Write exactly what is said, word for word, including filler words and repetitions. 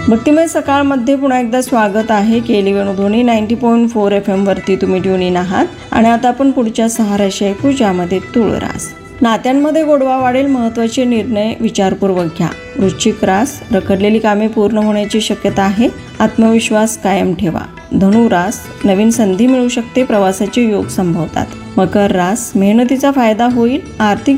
भक्तिमय सकाळमध्ये पुन्हा एकदा स्वागत आहे. केली Venudhwani ninety point four F M वरती तुम्ही ट्यून इन आहात. आणि आता आपण पुढच्या सहा राशी ऐकू, ज्यामध्ये तुळ रास. नात्यांमध्ये गोडवा वाढेल, महत्त्वाचे निर्णय विचारपूर्वक घ्या. वृश्चिक रास, रखडलेली कामे पूर्ण होण्याची शक्यता आहे. आत्मविश्वास कायम ठेवा. धनु रास, नवीन संधी मिळू शकते, प्रवासाचे योग संभवतात. मकर रास, मेहनतीचा फायदा होईल. आर्थिक